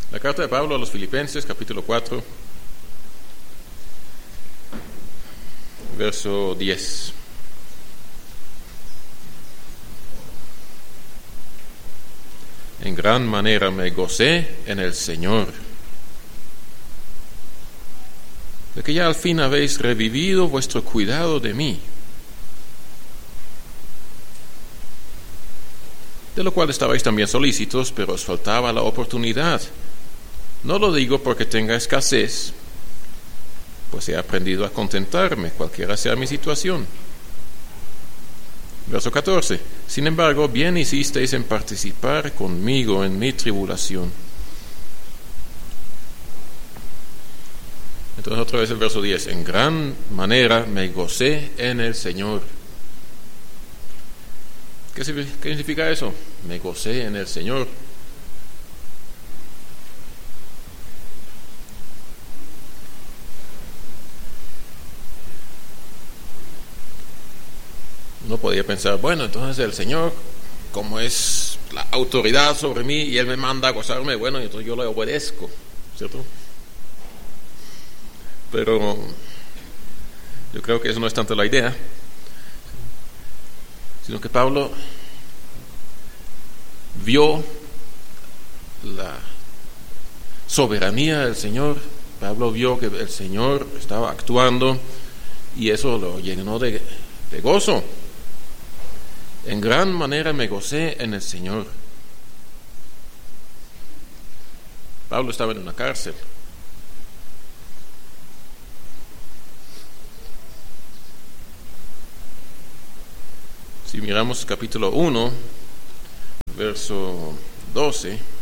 La carta de Pablo a los Filipenses, capítulo 4, verso 10. En gran manera me gocé en el Señor, de que ya al fin habéis revivido vuestro cuidado de mí, de lo cual estabais también solícitos, pero os faltaba la oportunidad. No lo digo porque tenga escasez, pues he aprendido a contentarme, cualquiera sea mi situación. Verso 14. Sin embargo, bien hicisteis en participar conmigo en mi tribulación. Entonces otra vez el verso 10. En gran manera me gocé en el Señor. ¿Qué significa eso? Me gocé en el Señor. Uno podía pensar, bueno, entonces el Señor, como es la autoridad sobre mí y Él me manda a gozarme, bueno, entonces yo le obedezco, ¿cierto? Pero yo creo que eso no es tanto la idea, sino que Pablo vio la soberanía del Señor. Pablo vio que el Señor estaba actuando y eso lo llenó de gozo. En gran manera me gocé en el Señor. Pablo estaba en una cárcel. Si miramos capítulo 1, verso 12,